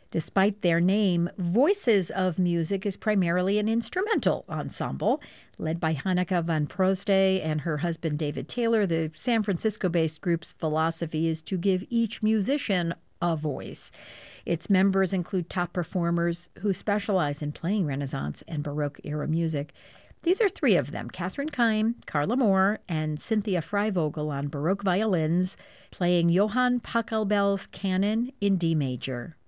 Despite their name, Voices of Music is primarily an instrumental ensemble. Led by Hanneke van Proste and her husband David Taylor, the San Francisco-based group's philosophy is to give each musician a voice. Its members include top performers who specialize in playing Renaissance and Baroque-era music. These are three of them: Catherine Keim, Carla Moore, and Cynthia Freivogel on Baroque violins, playing Johann Pachelbel's Canon in D major.